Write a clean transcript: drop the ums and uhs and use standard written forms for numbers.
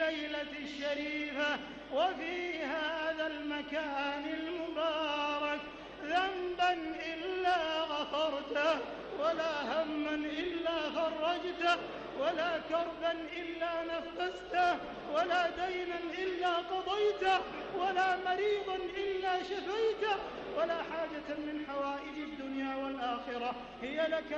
الليلة الشريفة وفي هذا المكان المبارك ذنبا إلا غفرته، ولا هما إلا فرجته، ولا كربا إلا نفسته، ولا دينا إلا قضيته، ولا مريضا إلا شفيته، ولا حاجة من حوائج الدنيا والآخرة هي لك